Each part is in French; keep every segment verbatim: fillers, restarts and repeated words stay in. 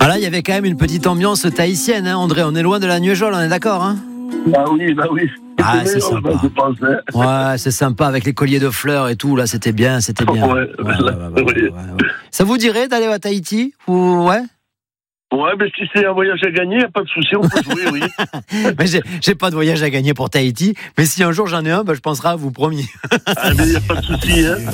Ah là, il y avait quand même une petite ambiance tahitienne, hein, André. On est loin de la nuéjole, on est d'accord, hein? Bah oui, bah oui. Ah, c'est sympa. Je pense, hein. Ouais, c'est sympa avec les colliers de fleurs et tout. Là, c'était bien, c'était bien. Ouais, Ouais, ouais, ouais, ouais, ouais, oui. ouais, ouais. Ça vous dirait d'aller à Tahiti ou ouais? Ouais, mais si c'est un voyage à gagner, y a pas de souci, on peut jouer, oui. Mais j'ai, j'ai pas de voyage à gagner pour Tahiti. Mais si un jour j'en ai un, bah, je penserai à vous, promis. Ah, mais y a pas de souci, hein.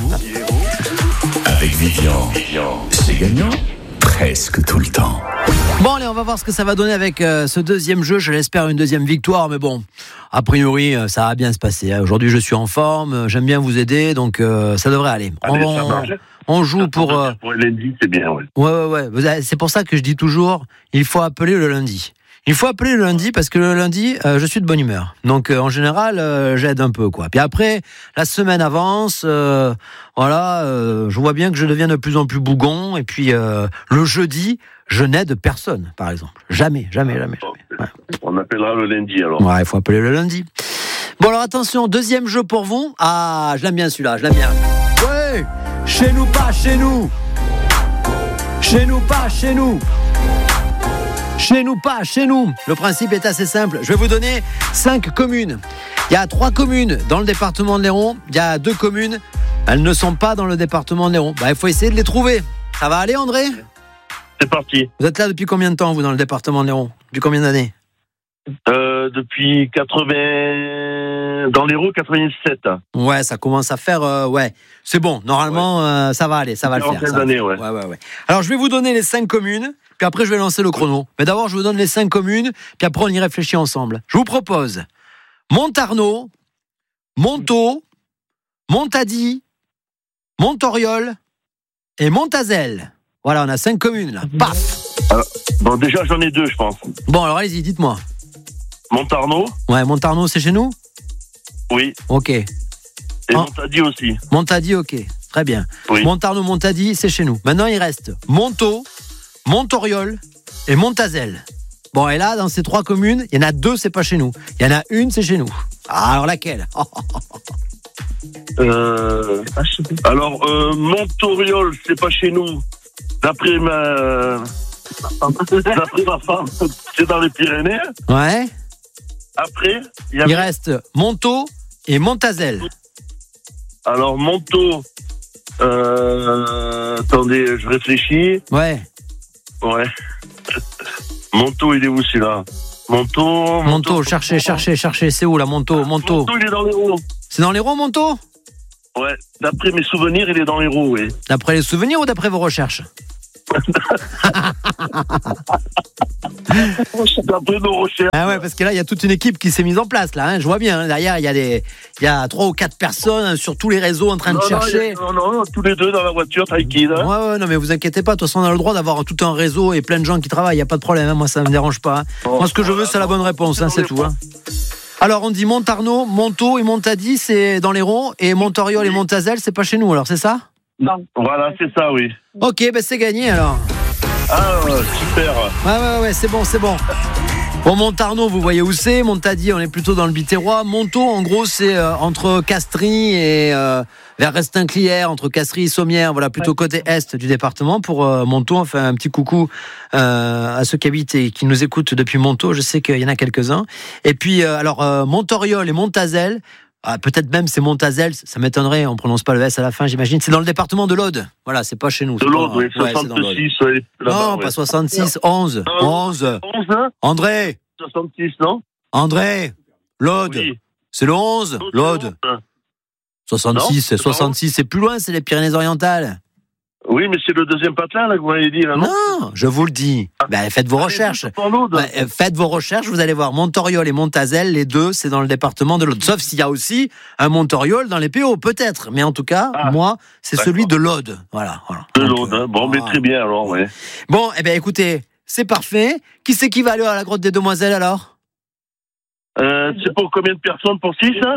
Avec Vivian, c'est gagnant presque tout le temps. Bon, allez, on va voir ce que ça va donner avec euh, ce deuxième jeu. Je l'espère une deuxième victoire, mais bon, a priori, euh, ça va bien se passer. Hein. Aujourd'hui, je suis en forme, euh, j'aime bien vous aider, donc euh, ça devrait aller. Allez, on, ça marche. on joue Ça pour... Euh... Pour lundi, c'est bien, ouais. Ouais, ouais, ouais. Vous avez- C'est pour ça que je dis toujours, il faut appeler le lundi. Il faut appeler le lundi parce que le lundi, euh, je suis de bonne humeur. Donc, euh, en général, euh, j'aide un peu, quoi. Puis après, la semaine avance. Euh, voilà, euh, je vois bien que je deviens de plus en plus bougon. Et puis, euh, le jeudi, je n'aide personne, par exemple. Jamais, jamais, jamais. jamais. Ouais. On appellera le lundi, alors. Ouais, il faut appeler le lundi. Bon, alors attention, deuxième jeu pour vous. Ah, je l'aime bien celui-là, je l'aime bien. Ouais, chez nous, pas chez nous. Chez nous, pas chez nous. Chez nous, pas chez nous. Le principe est assez simple. Je vais vous donner cinq communes. Il y a trois communes dans le département de l'Hérault. Il y a deux communes. Elles ne sont pas dans le département de l'Hérault. Bah, il faut essayer de les trouver. Ça va aller, André ? C'est parti. Vous êtes là depuis combien de temps, vous, dans le département de l'Hérault ? Depuis combien d'années ? Euh, depuis quatre-vingts... Dans l'Hérault, quatre-vingt-sept. Ouais, ça commence à faire... euh, ouais, c'est bon. Normalement, euh, ça va aller. Ça va le faire. quarantaine ça va le d'années, faire. ouais. Ouais, ouais, ouais. Alors, je vais vous donner les cinq communes. Puis après, je vais lancer le chrono. Mais d'abord, je vous donne les cinq communes. Puis après, on y réfléchit ensemble. Je vous propose Montarno, Montaut, Montady, Montoriol et Montazel. Voilà, on a cinq communes, là. Paf! Alors, bon, déjà, j'en ai deux, je pense. Bon, alors allez-y, dites-moi. Montarno, Ouais, Montarno, c'est chez nous ? oui. Ok. Et Ah. Montady aussi. Montady, ok. Très bien. Oui. Montarno, Montady, c'est chez nous. Maintenant, il reste Montaut, Montoriol et Montazel. Bon, et là, dans ces trois communes, il y en a deux, c'est pas chez nous. Il y en a une, c'est chez nous. Ah, alors laquelle ? Oh, oh, oh. Euh, alors, euh, Montoriol, c'est pas chez nous. D'après ma... D'après ma femme, c'est dans les Pyrénées. Ouais. Après, il y Il a... reste Montaut et Montazel. Alors, Montaut... Euh... Attendez, je réfléchis. Ouais. Ouais. Montaut, il est où, celui-là? Montaut... Montaut, cherchez, cherchez, cherchez. C'est où, là, Montaut, Montaut? Montaut, il est dans l'Hérault. C'est dans l'Hérault, Montaut? Ouais. D'après mes souvenirs, il est dans l'Hérault, oui. D'après les souvenirs ou d'après vos recherches? D'après nos recherches. Ah ouais, parce que là, il y a toute une équipe qui s'est mise en place, là. Hein. Je vois bien, hein. Derrière, il y a des, il y a trois ou quatre personnes hein, sur tous les réseaux en train non, de chercher. Non, non, non, tous les deux dans la voiture, tranquille. Hein. Ouais, ouais, non, mais vous inquiétez pas. De toute façon, on a le droit d'avoir tout un réseau et plein de gens qui travaillent. Il n'y a pas de problème. Hein. Moi, ça me dérange pas. Hein. Bon, Moi, ce que je veux, c'est la bonne réponse. Hein, c'est tout. Hein. Alors, on dit Montarno, Montaut et Montady, c'est dans l'Hérault. Et Montoriol et Montazel, c'est pas chez nous, alors, c'est ça? Non. Voilà, c'est ça, oui. Ok, ben c'est gagné, alors. Ah, super. Ouais, ouais, ouais, c'est bon, c'est bon. Bon, Montarno, vous voyez où c'est. Montady, on est plutôt dans le Biterrois. Montaut, en gros, c'est euh, entre Castries et euh, vers Restinclière, entre Castries et Sommières, voilà, plutôt côté est du département. Pour euh, Montaut, on fait un petit coucou euh, à ceux qui habitent et qui nous écoutent depuis Montaut. Je sais qu'il y en a quelques-uns. Et puis, euh, alors, euh, Montoriol et Montazel, ah, peut-être même c'est Montazel, ça m'étonnerait, on prononce pas le S à la fin, j'imagine. C'est dans le département de l'Aude. Voilà, c'est pas chez nous. De l'Aude, oui, ouais, soixante-six. Ouais, non, ouais. pas soixante-six, onze. onze. onze, hein André, soixante-six, non? André, l'Aude. Oui. C'est le onze, l'Aude. soixante-six, Non, soixante-six, c'est plus loin, c'est les Pyrénées-Orientales. Oui, mais c'est le deuxième patelin, là, que vous m'avez dit, là, non? Non, je vous le dis. Ben, faites vos recherches. Ben, faites vos recherches, vous allez voir Montoriol et Montazel, les deux, c'est dans le département de l'Aude. Sauf s'il y a aussi un Montoriol dans les P O, peut-être. Mais en tout cas, Ah, moi, c'est d'accord. celui de l'Aude. Voilà, voilà. De Donc, l'Aude, euh, hein. Bon, mais voilà. très bien, alors, ouais. Bon, eh bien, écoutez, c'est parfait. Qui c'est qui va aller à la grotte des Demoiselles, alors? Euh, c'est pour combien de personnes? Pour six, hein?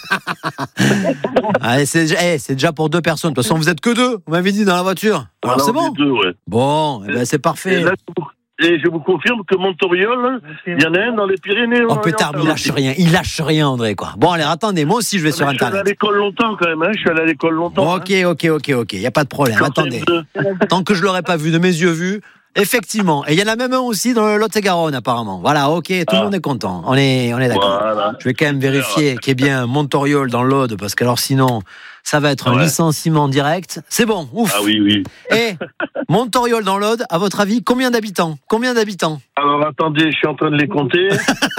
Allez, c'est, eh, c'est déjà pour deux personnes. De toute façon, vous êtes que deux. Vous m'avez dit dans la voiture. Alors, Alors, c'est bon. les deux, ouais. Bon, eh ben, c'est parfait. Et, là, et je vous confirme que Montoriol, il y en a un dans les Pyrénées. Oh, pétard, mais il lâche rien. Il lâche rien, André, quoi. Bon, allez, attendez. Moi aussi, je vais Ah, sur mais je suis allé à Internet. l'école longtemps, quand même, hein. Je suis allé à l'école longtemps. Ok, ok, ok, ok. Il n'y a pas de problème. hein. Attendez. Tant que je ne l'aurai pas vu de mes yeux vus, Effectivement. Et il y en a même un aussi dans le Lot-et-Garonne, apparemment. Voilà, ok, tout le Ah. monde est content. On est, on est d'accord. Voilà. Je vais quand même vérifier qu'il y ait bien Montoriol dans l'Aude, parce que alors sinon, ça va être un Ouais. licenciement direct. C'est bon, ouf. Ah oui, oui. Et Montoriol dans l'Aude, à votre avis, combien d'habitants? Combien d'habitants? Alors attendez, je suis en train de les compter.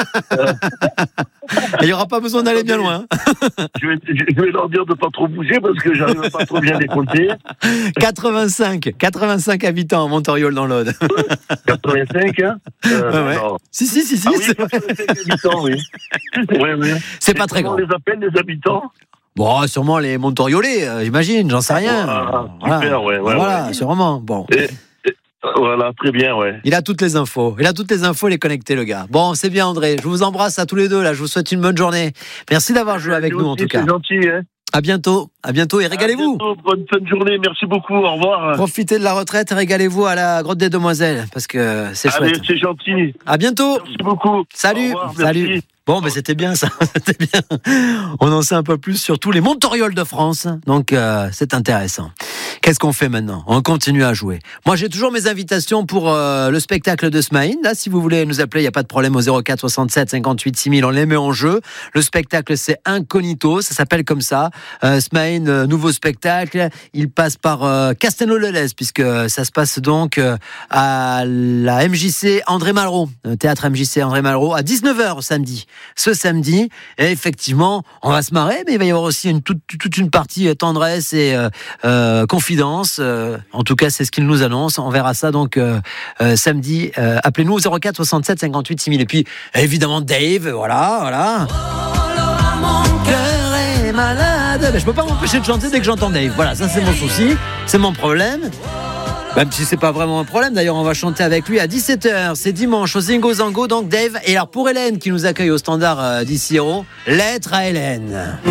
Il n'y aura pas besoin d'aller bien loin. Je vais, je vais leur dire de pas trop bouger parce que j'arrive pas trop bien à les compter. quatre-vingt-cinq, quatre-vingt-cinq habitants à Montoriol dans l'Aude. quatre-vingt-cinq, hein euh, Ouais, ouais. non. Si, si, si, si. Ah oui, c'est vrai. quatre-vingt-cinq habitants, oui. Oui, oui. C'est pas très Comment grand. on les appelle, les habitants? Bon, sûrement les Montoriolais, euh, j'imagine, j'en sais rien. Ah, super, ouais, ouais, Voilà, ouais. sûrement. Bon. Et- et- Voilà, très bien, ouais. Il a toutes les infos. Il a toutes les infos, il est connecté, le gars. Bon, c'est bien, André. Je vous embrasse à tous les deux, là. Je vous souhaite une bonne journée. Merci d'avoir joué avec Vous nous, en aussi, tout cas. C'est gentil, hein. À bientôt. À bientôt et régalez-vous. À bientôt, bonne fin de journée, merci beaucoup, au revoir. Profitez de la retraite et régalez-vous à la grotte des Demoiselles, parce que c'est Allez, chouette. c'est gentil. À bientôt. Merci beaucoup. Salut. Au revoir, Salut. merci. Bon, ben c'était bien ça, c'était bien. On en sait un peu plus sur tous les Montorioles de France, donc euh, c'est intéressant. Qu'est-ce qu'on fait maintenant? On continue à jouer. Moi, j'ai toujours mes invitations pour euh, le spectacle de Smaïn. Là, si vous voulez nous appeler, il n'y a pas de problème au zéro quatre soixante-sept cinquante-huit six mille. On les met en jeu. Le spectacle, c'est Incognito. Ça s'appelle comme ça. Euh, Smaïn, euh, nouveau spectacle. Il passe par euh, Castelnau-le-Lez, puisque ça se passe donc euh, à la M J C André Malraux, euh, théâtre M J C André Malraux, à dix-neuf heures samedi. Ce samedi. Et effectivement, on va se marrer, mais il va y avoir aussi une, toute, toute une partie tendresse et euh, euh, confidence. Euh, en tout cas, c'est ce qu'il nous annonce. On verra ça donc euh, euh, samedi. Euh, appelez-nous au zéro quatre soixante-sept cinquante-huit six mille. Et puis, évidemment, Dave, voilà, voilà. Mon cœur est malade. Ben, je peux pas m'empêcher de chanter dès que j'entends Dave. Voilà, ça c'est mon souci, c'est mon problème. Même si c'est pas vraiment un problème, d'ailleurs on va chanter avec lui à dix-sept heures, c'est dimanche au Zingo Zango, donc Dave. Et alors pour Hélène qui nous accueille au standard euh, d'Ici Héros, lettre à Hélène.